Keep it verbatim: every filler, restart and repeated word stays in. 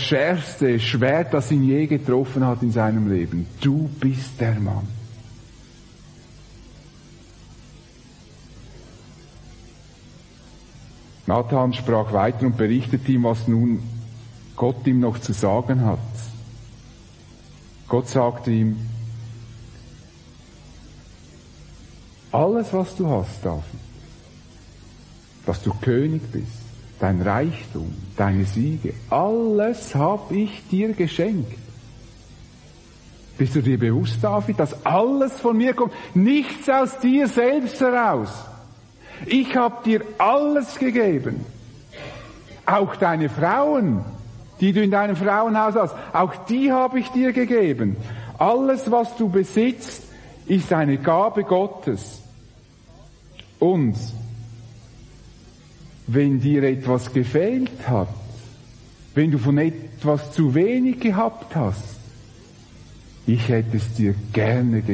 schärfste Schwert, das ihn je getroffen hat in seinem Leben. Du bist der Mann. Nathan sprach weiter und berichtete ihm, was nun Gott ihm noch zu sagen hat. Gott sagte ihm, alles, was du hast, David, dass du König bist, dein Reichtum, deine Siege, alles habe ich dir geschenkt. Bist du dir bewusst, David, dass alles von mir kommt, nichts aus dir selbst heraus? Ich habe dir alles gegeben. Auch deine Frauen, die du in deinem Frauenhaus hast, auch die habe ich dir gegeben. Alles, was du besitzt, ist eine Gabe Gottes. Und wenn dir etwas gefehlt hat, wenn du von etwas zu wenig gehabt hast, ich hätte es dir gerne gegeben.